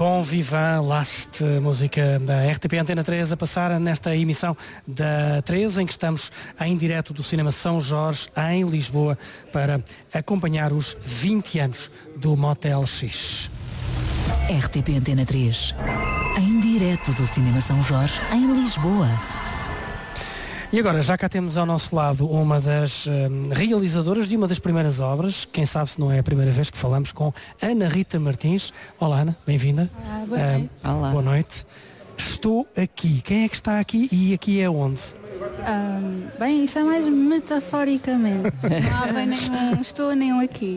Bon Vivant, Last, música da RTP Antena 3 a passar nesta emissão da 3, em que estamos em direto do Cinema São Jorge, em Lisboa, para acompanhar os 20 anos do Motel X. RTP Antena 3, em direto do Cinema São Jorge, em Lisboa. E agora, já cá temos ao nosso lado uma das realizadoras de uma das primeiras obras, quem sabe se não é a primeira vez que falamos, com Ana Rita Martins. Olá, Ana, bem-vinda. Olá, boa noite. Olá. Boa noite. Estou aqui. Quem é que está aqui e aqui é onde? Bem, isso é mais metaforicamente. Não há bem nenhum estou nem um aqui.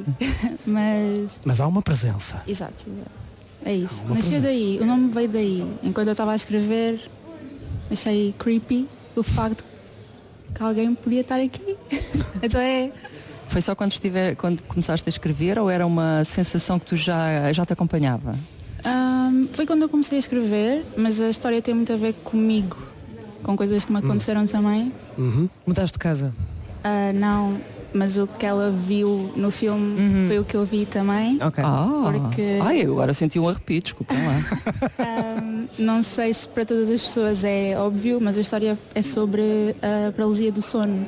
Mas há uma presença. Exato. É isso. Nasceu daí, o nome veio daí. Enquanto eu estava a escrever, achei creepy o facto que alguém podia estar aqui. Então é... Foi só quando começaste a escrever ou era uma sensação que tu já te acompanhava? Foi quando eu comecei a escrever, mas a história tem muito a ver comigo, com coisas que me aconteceram também. Mudaste de casa? Não, mas o que ela viu no filme foi o que eu vi também. Ok. Porque... Ai, eu agora senti um arrepio, desculpem lá. Não sei se para todas as pessoas é óbvio, mas a história é sobre a paralisia do sono.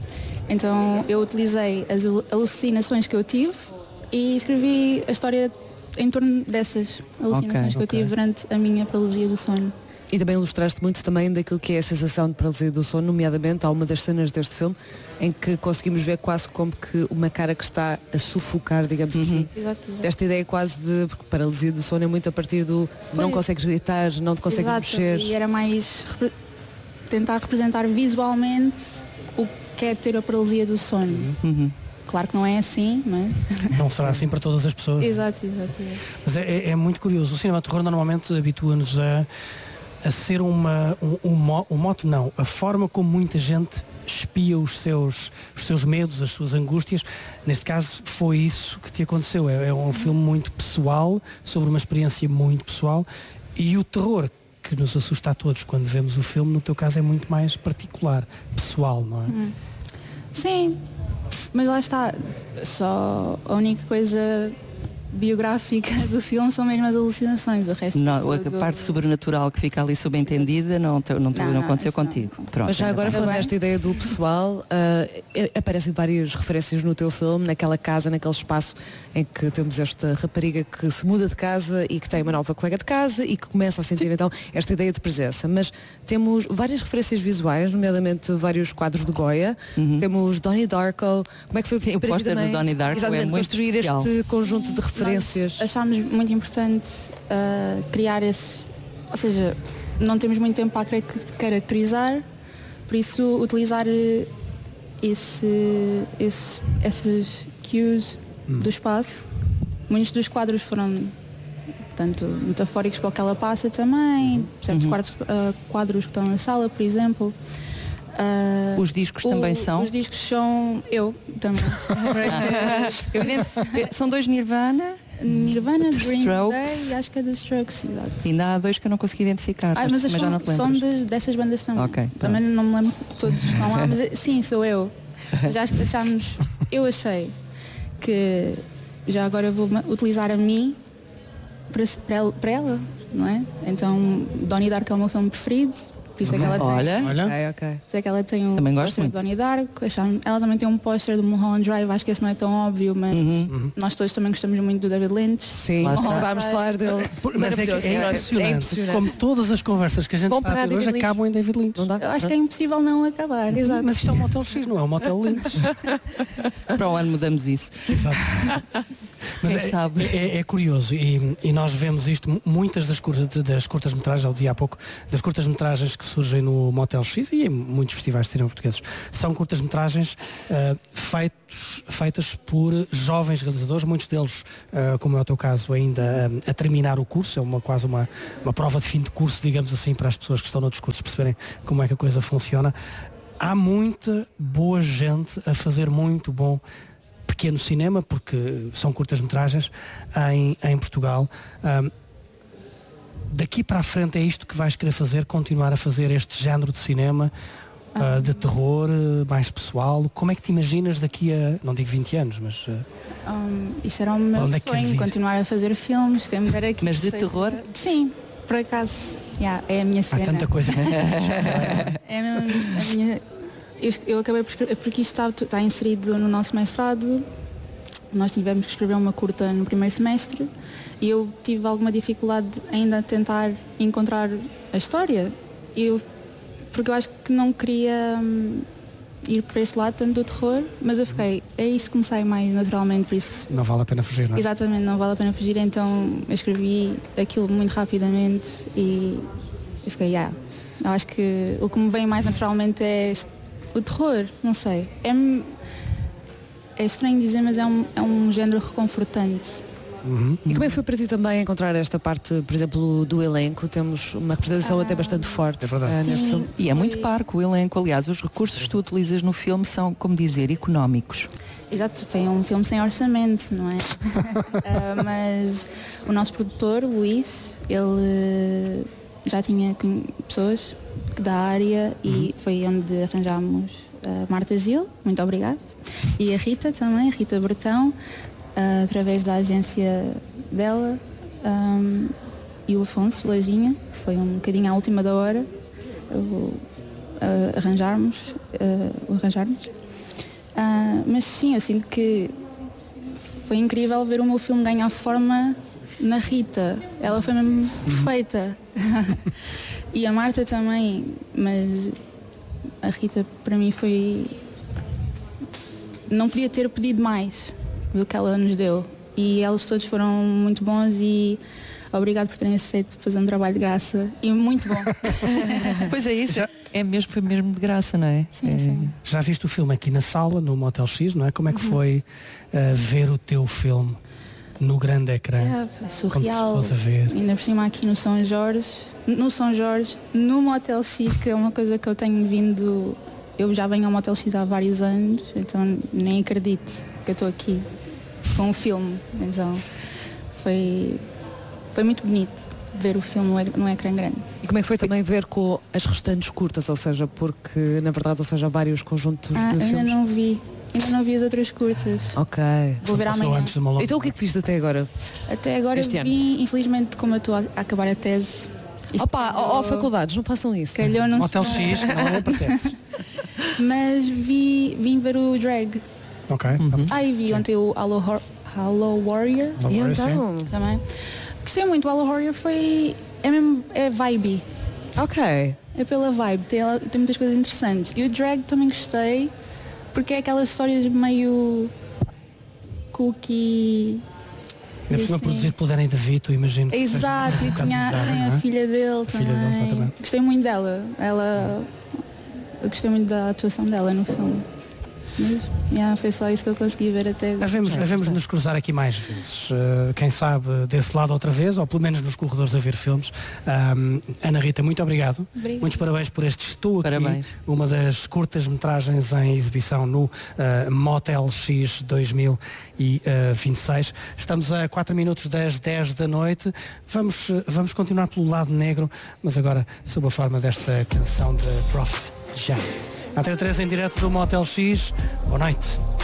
Então eu utilizei as alucinações que eu tive e escrevi a história em torno dessas alucinações que eu tive durante a minha paralisia do sono. E também ilustraste muito também daquilo que é a sensação de paralisia do sono, nomeadamente há uma das cenas deste filme em que conseguimos ver quase como que uma cara que está a sufocar, digamos assim. Exato. Desta ideia quase de, porque paralisia do sono é muito a partir do não consegues gritar, não te consegues mexer. E era mais tentar representar visualmente o que é ter a paralisia do sono. Claro que não é assim, mas... Não será assim para todas as pessoas. Exato. Mas é muito curioso. O cinema de terror normalmente habitua-nos a ser um mote, não. A forma como muita gente espia os seus medos, as suas angústias. Neste caso foi isso que te aconteceu. É um filme muito pessoal, sobre uma experiência muito pessoal. E o terror que nos assusta a todos quando vemos o filme, no teu caso é muito mais particular, pessoal, não é? Sim, mas lá está. Só a única coisa biográfica do filme são mesmo as alucinações, o resto Não, a parte sobrenatural que fica ali subentendida não aconteceu contigo. Pronto, mas já agora falando desta ideia do pessoal, aparecem várias referências no teu filme, naquela casa, naquele espaço em que temos esta rapariga que se muda de casa e que tem uma nova colega de casa e que começa a sentir então esta ideia de presença. Mas temos várias referências visuais, nomeadamente vários quadros de Goya, temos Donnie Darko. Como é que foi o póster de Donnie Darko? Exatamente, é muito construir especial. este conjunto de referências. Nós achámos muito importante criar esse, ou seja, não temos muito tempo para caracterizar, por isso utilizar esses cues do espaço. Muitos dos quadros foram tanto metafóricos para o que ela passa também, certos quadros que estão na sala, por exemplo. Os discos também são? Os discos são eu também. São dois Nirvana, Green Strokes. Day, acho que é dos Strokes, exato. E ainda há dois que eu não consegui identificar, mas já não te são lembras. dessas bandas também. Ok, também não me lembro que todos estão lá, mas sim, sou eu. Eu achei que já agora vou utilizar a mim para ela, não é? Então Donnie Darko é o meu filme preferido. Por isso é que ela tem. Olha. Por isso é que ela tem um Também gosto póster de Donnie Darko. Ela também tem um póster do Mulholland Drive. Acho que esse não é tão óbvio, mas nós todos também gostamos muito do David Lynch. Sim, vamos falar dele. Mas é impressionante. Como todas as conversas que a gente está a ter hoje acabam em David Lynch. Eu acho que é impossível não acabar. Exato. Mas isto é um Motel X, não é um Motel Lynch. Para o ano mudamos isso. Exato. Mas sabe? É curioso e nós vemos isto, muitas das curtas-metragens, já o dizia há pouco, das curtas-metragens que surgem no Motel X e em muitos festivais de cinema portugueses, são curtas-metragens feitas por jovens realizadores, muitos deles, como é o teu caso, ainda a terminar o curso, é quase uma prova de fim de curso, digamos assim, para as pessoas que estão noutros cursos perceberem como é que a coisa funciona. Há muita boa gente a fazer muito bom pequeno cinema, porque são curtas-metragens em Portugal. Daqui para a frente é isto que vais querer fazer, continuar a fazer este género de cinema, de terror, mais pessoal. Como é que te imaginas daqui a, não digo 20 anos, mas... Isso era o meu onde é que queres sonho, ir? continuar a fazer filmes, quem me dera aqui. Mas de que terror? Sim, por acaso. É a minha Há cena. tanta coisa que É a minha... Eu acabei por escrever, porque isto está inserido no nosso mestrado. Nós tivemos que escrever uma curta no primeiro semestre e eu tive alguma dificuldade ainda a tentar encontrar a história. Porque eu acho que não queria ir para este lado tanto do terror, mas eu fiquei, é isto que me sai mais naturalmente, por isso... não vale a pena fugir, não é? Exatamente, não vale a pena fugir, então eu escrevi aquilo muito rapidamente e eu fiquei, eu acho que o que me vem mais naturalmente é o terror, não sei. É estranho dizer, mas é um género reconfortante. E como é que foi para ti também encontrar esta parte, por exemplo, do elenco? Temos uma representação até bastante forte neste filme. E é muito parco o elenco, aliás, os recursos que tu utilizas no filme são, como dizer, económicos. Exato, foi um filme sem orçamento, não é? Mas o nosso produtor, Luís, ele já tinha pessoas da área e foi onde arranjámos a Marta Gil, muito obrigado, e a Rita também, a Rita Bertão, através da agência dela, e o Afonso Lajinha, que foi um bocadinho à última da hora arranjarmos. Mas sim, eu sinto que foi incrível ver o meu filme ganhar forma na Rita. Ela foi mesmo perfeita. E a Marta também, mas a Rita para mim foi... não podia ter pedido mais do que ela nos deu. E eles todos foram muito bons e obrigado por terem aceito fazer um trabalho de graça. E muito bom. Pois é isso, foi mesmo de graça, não é? Sim. Já viste o filme aqui na sala, no Motel X, não é? Como é que foi ver o teu filme no grande ecrã? É surreal. Como se fosse a ver. Ainda por cima aqui no São Jorge, no Motel X, que é uma coisa que eu tenho vindo... Eu já venho ao Motel X há vários anos, então nem acredito que eu estou aqui com um filme. Então foi muito bonito ver o filme no ecrã grande. E como é que foi também ver com as restantes curtas, ou seja, porque na verdade, há vários conjuntos de ainda filmes? Ainda não vi as outras curtas. Ok. Vou ver amanhã. Então o que é que viste até agora? Até agora Este vi, infelizmente, como eu estou a acabar a tese. Faculdades, não façam isso. Calhou, não Motel sei. X, não é para teses. Mas vim ver o Drag. Ok. E vi ontem o Hollow Warrior. E então? Também. Gostei muito, o Hollow Warrior é vibe. Ok. É pela vibe, tem muitas coisas interessantes. E o Drag também gostei, porque é aquelas histórias meio cookie. Ainda por cima produzido pelo Danny DeVito, imagino. Exato, e tem a filha dele também. Gostei muito dela. Eu gostei muito da atuação dela no filme. Mas foi só isso que eu consegui ver até agora. Devemos nos cruzar aqui mais vezes. Quem sabe desse lado outra vez, ou pelo menos nos corredores a ver filmes. Ana Rita, muito obrigado. Obrigada. Muitos parabéns por este Estou Aqui. Parabéns. Uma das curtas-metragens em exibição no Motel X 2026. Estamos a 4 minutos das 10 da noite. Vamos continuar pelo lado negro, mas agora sob a forma desta canção de Prof Jam. Até 3 em direto do Motel X. Boa noite.